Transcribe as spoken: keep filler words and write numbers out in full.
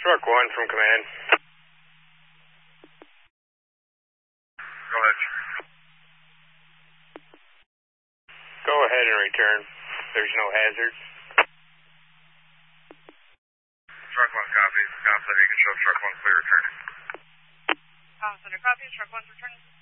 Truck one from command. Go ahead. Go ahead and return. There's no hazards. Truck one copies. Comm Center, you can show truck one clear returning. Comm Center copies. Truck one's returning.